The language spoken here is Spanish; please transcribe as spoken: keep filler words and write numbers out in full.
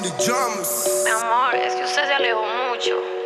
The drums. Mi amor, es que usted se alejó mucho.